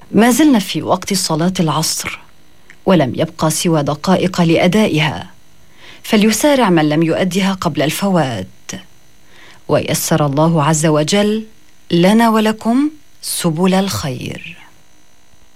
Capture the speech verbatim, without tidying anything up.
ما زلنا في وقت صلاة العصر، ولم يبقى سوى دقائق لأدائها، فليسارع من لم يؤدها قبل الفوات. ويسر الله عز وجل لنا ولكم سبل الخير.